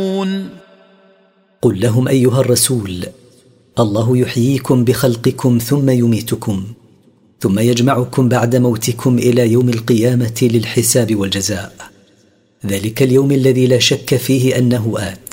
قل لهم أيها الرسول: الله يحييكم بخلقكم ثم يميتكم، ثم يجمعكم بعد موتكم إلى يوم القيامة للحساب والجزاء. ذلك اليوم الذي لا شك فيه أنه آت.